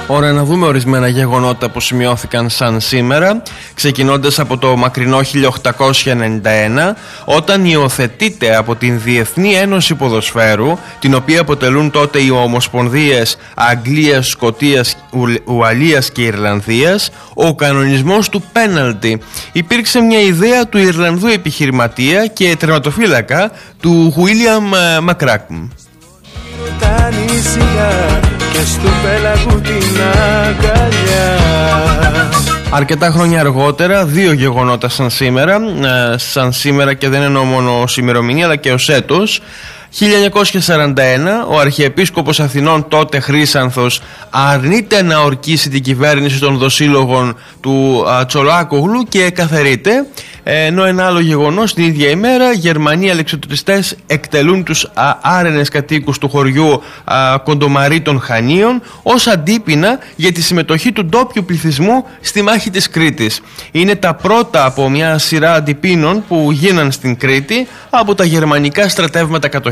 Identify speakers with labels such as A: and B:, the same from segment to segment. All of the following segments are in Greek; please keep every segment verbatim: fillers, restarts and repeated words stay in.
A: Ωραία, να δούμε ορισμένα γεγονότα που σημειώθηκαν σαν σήμερα, ξεκινώντας από το μακρινό χίλια οκτακόσια ενενήντα ένα, όταν υιοθετείται από την Διεθνή Ένωση Ποδοσφαίρου, την οποία αποτελούν τότε οι Ομοσπονδίες Αγγλίας, Σκωτίας, Ουαλίας και Ιρλανδίας, ο κανονισμός του πέναλτι. Υπήρξε μια ιδέα του Ιρλανδού επιχειρηματία και τερματοφύλακα του Γουίλιαμ Μακράκμ.
B: Τα νησιά και στου πέλαγου την αγκαλιά.
A: Αρκετά χρόνια αργότερα, δύο γεγονότα σαν σήμερα, ε, σαν σήμερα και δεν εννοώ μόνο ως ημερομηνία αλλά και ως έτος. χίλια εννιακόσια σαράντα ένα, ο Αρχιεπίσκοπος Αθηνών τότε Χρύσανθος αρνείται να ορκίσει την κυβέρνηση των δοσύλλογων του α, Τσολάκογλου και καθαιρείται, ενώ ένα άλλο γεγονός την ίδια ημέρα, Γερμανοί αλεξιπτωτιστές εκτελούν τους α, άρενες κατοίκους του χωριού α, Κοντομαρί των Χανίων ως αντίπεινα για τη συμμετοχή του ντόπιου πληθυσμού στη μάχη της Κρήτης. Είναι τα πρώτα από μια σειρά αντιπίνων που γίναν στην Κρήτη από τα γερμανικά στρατεύματα κατοχής.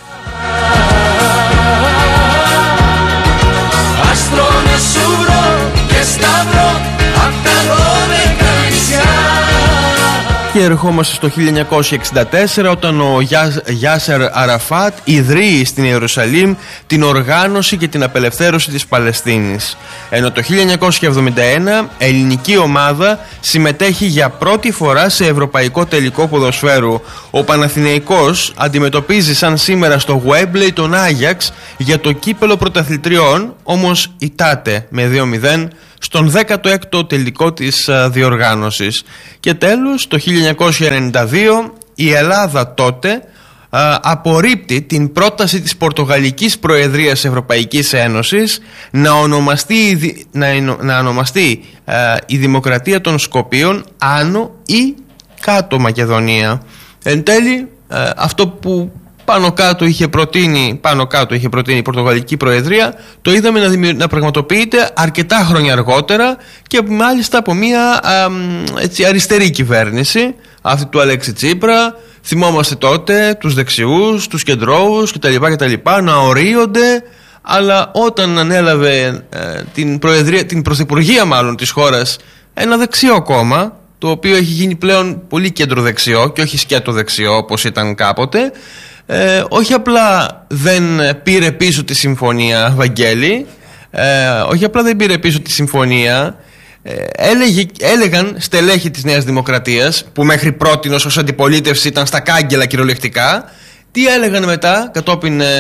A: Και ερχόμαστε στο χίλια εννιακόσια εξήντα τέσσερα, όταν ο Γιάσερ Αραφάτ ιδρύει στην Ιερουσαλήμ την οργάνωση και την απελευθέρωση της Παλαιστίνης. Ενώ το χίλια εννιακόσια εβδομήντα ένα ελληνική ομάδα συμμετέχει για πρώτη φορά σε ευρωπαϊκό τελικό ποδοσφαίρου. Ο Παναθηναϊκός αντιμετωπίζει σαν σήμερα στο Γουέμπλεϊ τον Άγιαξ για το κύπελο πρωταθλητριών, όμως ητάται με δύο μηδέν στον δέκατο έκτο τελικό της α, διοργάνωσης. Και τέλος, το χίλια εννιακόσια ενενήντα δύο η Ελλάδα τότε α, απορρίπτει την πρόταση της Πορτογαλικής Προεδρίας Ευρωπαϊκής Ένωσης να ονομαστεί, να, να ονομαστεί α, η Δημοκρατία των Σκοπίων Άνω ή Κάτω Μακεδονία. Εν τέλει, α, αυτό που πάνω κάτω είχε προτείνει, πάνω κάτω είχε προτείνει η Πορτογαλική Προεδρία, το είδαμε να, δημιου... να πραγματοποιείται αρκετά χρόνια αργότερα και μάλιστα από μια α, έτσι, αριστερή κυβέρνηση, αυτή του Αλέξη Τσίπρα. Θυμόμαστε τότε τους δεξιούς, τους κεντρώους κτλ, κτλ να ορίονται, αλλά όταν ανέλαβε ε, την, προεδρία, την πρωθυπουργία μάλλον της χώρας ένα δεξιό κόμμα, το οποίο έχει γίνει πλέον πολύ κεντροδεξιό και όχι σκέτο δεξιό όπως ήταν κάποτε, Ε, όχι απλά δεν πήρε πίσω τη συμφωνία, Βαγγέλη, ε, όχι απλά δεν πήρε πίσω τη συμφωνία, ε, έλεγε, έλεγαν στελέχη της Νέας Δημοκρατίας, που μέχρι πρότινος ως αντιπολίτευση ήταν στα κάγκελα κυριολεκτικά, τι έλεγαν μετά κατόπιν, ε,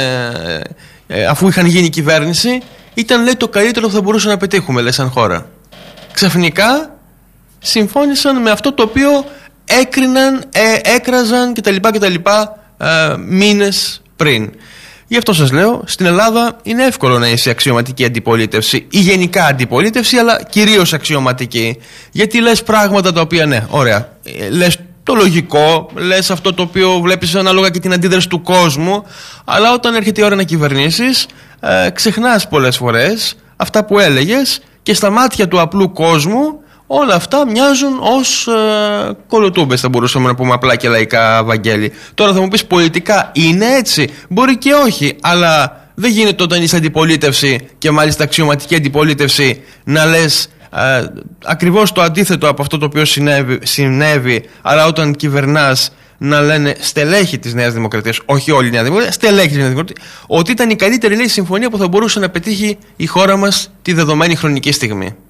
A: ε, αφού είχαν γίνει κυβέρνηση, ήταν, λέει, το καλύτερο που θα μπορούσαμε να πετύχουμε, λέει, σαν χώρα. Ξαφνικά συμφώνησαν με αυτό το οποίο έκριναν, ε, έκραζαν κτλ, κτλ Uh, μήνες πριν. Γι' αυτό σας λέω, στην Ελλάδα είναι εύκολο να είσαι αξιωματική αντιπολίτευση ή γενικά αντιπολίτευση, αλλά κυρίως αξιωματική. Γιατί λες πράγματα τα οποία, ναι, ωραία, λες το λογικό, λες αυτό το οποίο βλέπεις ανάλογα και την αντίδραση του κόσμου, αλλά όταν έρχεται η ώρα να κυβερνήσεις, uh, ξεχνάς πολλές φορές αυτά που έλεγες και στα μάτια του απλού κόσμου όλα αυτά μοιάζουν ως ε, κολοτούμπες, θα μπορούσαμε να πούμε απλά και λαϊκά, Βαγγέλη. Τώρα θα μου πεις, πολιτικά είναι έτσι? Μπορεί και όχι, αλλά δεν γίνεται όταν είσαι αντιπολίτευση και μάλιστα αξιωματική αντιπολίτευση να λες ε, ακριβώς το αντίθετο από αυτό το οποίο συνέβη, συνέβη, αλλά όταν κυβερνάς να λένε στελέχη της Νέας Δημοκρατίας, όχι όλη η Νέα Δημοκρατία, στελέχη της Νέας Δημοκρατίας, ότι ήταν η καλύτερη, λέει, συμφωνία που θα μπορούσε να πετύχει η χώρα μας τη δεδομένη χρονική στιγμή.